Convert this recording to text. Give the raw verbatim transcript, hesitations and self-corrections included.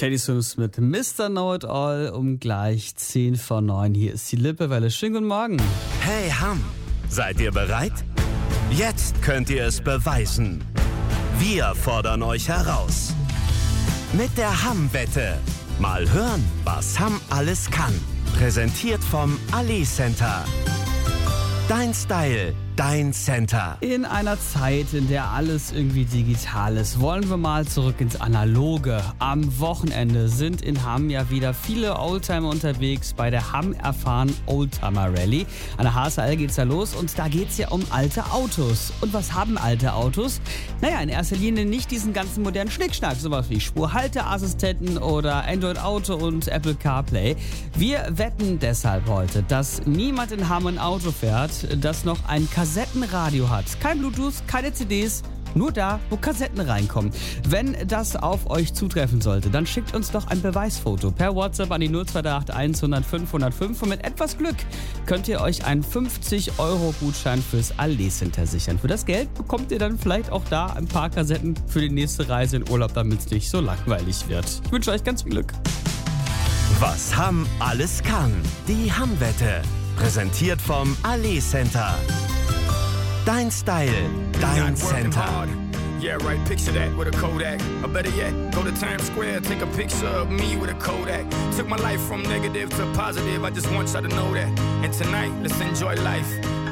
Teddy Swims mit Mister Know-It-All um gleich zehn vor neun. Hier ist die Lippewelle. Schönen guten Morgen. Hey Hamm, seid ihr bereit? Jetzt könnt ihr es beweisen. Wir fordern euch heraus. Mit der Hamm-Wette. Mal hören, was Hamm alles kann. Präsentiert vom Ali Center. Dein Style, dein Center. In einer Zeit, in der alles irgendwie digital ist, wollen wir mal zurück ins Analoge. Am Wochenende sind in Hamm ja wieder viele Oldtimer unterwegs bei der Hamm Erfahren Oldtimer Rally. An der H S L geht's ja los und da geht's ja um alte Autos. Und was haben alte Autos? Naja, in erster Linie nicht diesen ganzen modernen Schnickschnack, sowas wie Spurhalteassistenten oder Android Auto und Apple CarPlay. Wir wetten deshalb heute, dass niemand in Hamm ein Auto fährt, das noch ein Kassettenradio hat. Kein Bluetooth, keine C Ds, nur da, wo Kassetten reinkommen. Wenn das auf euch zutreffen sollte, dann schickt uns doch ein Beweisfoto per WhatsApp an die null zwei acht eins hundert fünf hundertfünf und mit etwas Glück könnt ihr euch einen fünfzig Euro Gutschein fürs Ali Center sichern. Für das Geld bekommt ihr dann vielleicht auch da ein paar Kassetten für die nächste Reise in Urlaub, damit es nicht so langweilig wird. Ich wünsche euch ganz viel Glück. Was Hamm alles kann. Die Hamm-Wette. Präsentiert vom Ali Center. Dein Style, dein Center. Yeah, right, picture that with a Kodak. Or better yet, go to Times Square, take a picture of me with a Kodak. Took my life from negative to positive, I just want y'all to know that. And tonight, let's enjoy life.